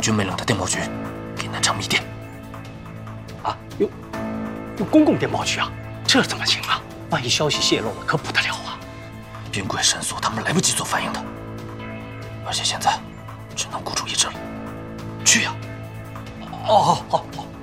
军命令的电报局，给南昌密电。 啊，有公共电报局啊，这怎么行啊？万一消息泄露了，可不得了啊！ 兵贵神速，他们来不及做反应的。而且现在只能孤注一掷了。去呀！ 好。